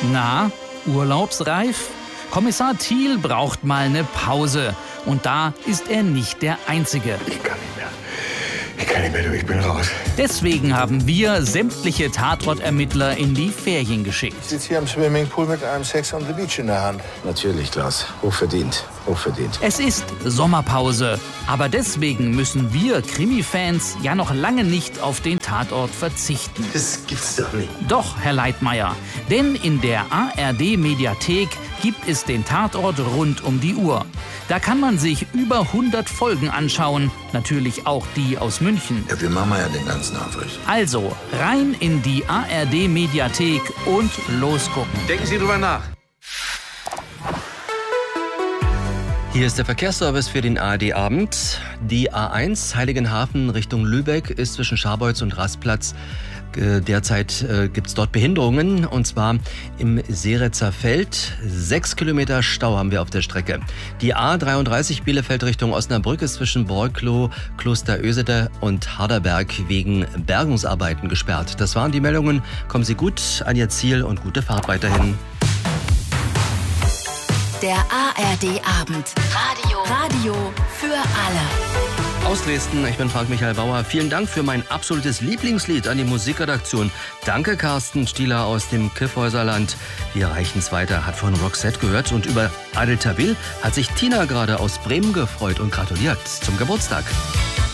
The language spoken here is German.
Na, urlaubsreif? Kommissar Thiel braucht mal eine Pause. Und da ist er nicht der Einzige. Ich kann nicht mehr, du, ich bin raus. Deswegen haben wir sämtliche Tatortermittler in die Ferien geschickt. Ich sitze hier am Swimmingpool mit einem Sex on the Beach in der Hand. Natürlich, Klaus. Hochverdient. Hochverdient. Es ist Sommerpause. Aber deswegen müssen wir Krimi-Fans ja noch lange nicht auf den Tatort verzichten. Das gibt's doch nicht. Doch, Herr Leitmayr. Denn in der ARD-Mediathek gibt es den Tatort rund um die Uhr. Da kann man sich über 100 Folgen anschauen. Natürlich auch die aus München. Ja, wir machen ja den ganzen Aufriss. Also rein in die ARD-Mediathek und losgucken. Denken Sie drüber nach. Hier ist der Verkehrsservice für den ARD-Abend. Die A1 Heiligenhafen Richtung Lübeck ist zwischen Scharbeutz und Rastplatz. Derzeit gibt es dort Behinderungen, und zwar im Seretzer Feld. 6 Kilometer Stau haben wir auf der Strecke. Die A33 Bielefeld Richtung Osnabrück ist zwischen Borkloh, Kloster Ösede und Harderberg wegen Bergungsarbeiten gesperrt. Das waren die Meldungen. Kommen Sie gut an Ihr Ziel und gute Fahrt weiterhin. Der ARD-Abend. Radio für alle. Aus Dresden, ich bin Frank Michael Bauer. Vielen Dank für mein absolutes Lieblingslied an die Musikredaktion. Danke, Carsten Stieler aus dem Kyffhäuserland. Wir reichen es weiter, hat von Roxette gehört. Und über Adel Tawil hat sich Tina gerade aus Bremen gefreut und gratuliert zum Geburtstag.